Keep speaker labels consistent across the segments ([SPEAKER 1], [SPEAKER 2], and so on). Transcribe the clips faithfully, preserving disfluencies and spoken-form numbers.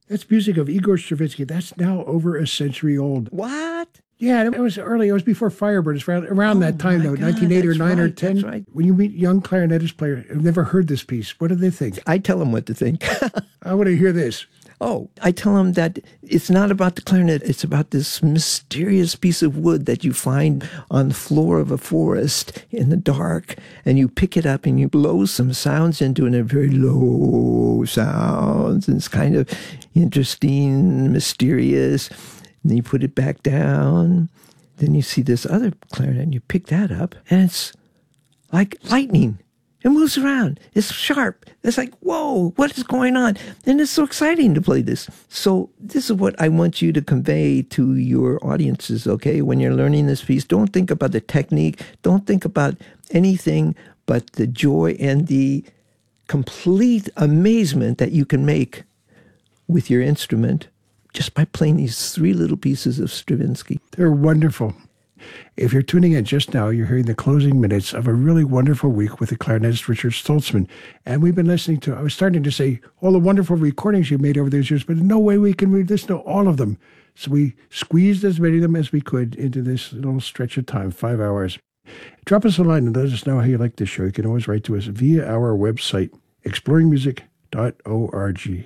[SPEAKER 1] That's music of Igor Stravinsky. That's now over a century old.
[SPEAKER 2] What?
[SPEAKER 1] Yeah, it was early. It was before Firebird. It's around, around
[SPEAKER 2] Oh
[SPEAKER 1] that time,
[SPEAKER 2] my
[SPEAKER 1] though,
[SPEAKER 2] God,
[SPEAKER 1] nineteen eighty or
[SPEAKER 2] that's
[SPEAKER 1] nine or
[SPEAKER 2] right,
[SPEAKER 1] ten.
[SPEAKER 2] that's right.
[SPEAKER 1] When you meet young clarinetist players who've never heard this piece, what do they think?
[SPEAKER 2] I tell them what to think.
[SPEAKER 1] I want to hear this.
[SPEAKER 2] Oh, I tell them that it's not about the clarinet. It's about this mysterious piece of wood that you find on the floor of a forest in the dark, and you pick it up and you blow some sounds into it, and they're very low sounds, and it's kind of interesting, mysterious. And then you put it back down. Then you see this other clarinet, and you pick that up, and it's like lightning. It moves around. It's sharp. It's like, whoa, what is going on? And it's so exciting to play this. So this is what I want you to convey to your audiences, okay? When you're learning this piece, don't think about the technique. Don't think about anything but the joy and the complete amazement that you can make with your instrument just by playing these three little pieces of Stravinsky.
[SPEAKER 1] They're wonderful. If you're tuning in just now, you're hearing the closing minutes of a really wonderful week with the clarinetist Richard Stoltzman. And we've been listening to, I was starting to say, all the wonderful recordings you've made over those years, but in no way we can read this to all of them. So we squeezed as many of them as we could into this little stretch of time, five hours. Drop us a line and let us know how you like this show. You can always write to us via our website, exploring music dot org.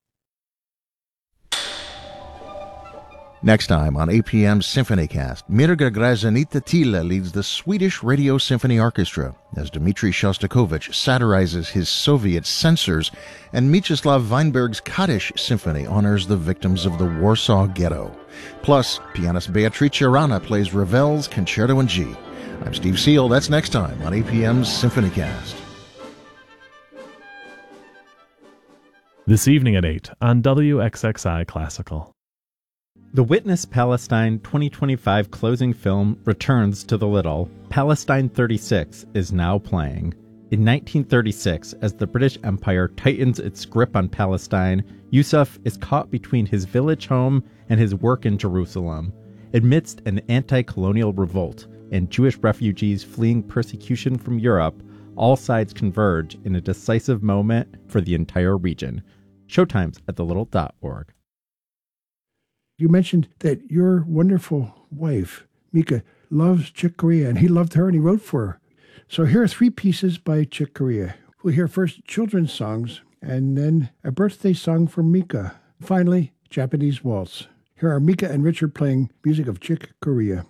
[SPEAKER 3] Next time on A P M's SymphonyCast, Mirga Grazanita Tila leads the Swedish Radio Symphony Orchestra as Dmitri Shostakovich satirizes his Soviet censors, and Mieczyslav Weinberg's Kaddish Symphony honors the victims of the Warsaw Ghetto. Plus, pianist Beatrice Rana plays Ravel's Concerto in G. I'm Steve Seal. That's next time on A P M's SymphonyCast.
[SPEAKER 4] This evening at eight on W X X I Classical.
[SPEAKER 5] The Witness Palestine twenty twenty-five closing film returns to the Little. Palestine thirty-six is now playing. In nineteen thirty-six, as the British Empire tightens its grip on Palestine, Yusuf is caught between his village home and his work in Jerusalem. Amidst an anti-colonial revolt and Jewish refugees fleeing persecution from Europe, all sides converge in a decisive moment for the entire region. Showtimes at the little dot org.
[SPEAKER 1] You mentioned that your wonderful wife, Mika, loves Chick Corea, and he loved her and he wrote for her. So here are three pieces by Chick Corea. We'll hear first children's songs, and then a birthday song for Mika. Finally, Japanese waltz. Here are Mika and Richard playing music of Chick Corea.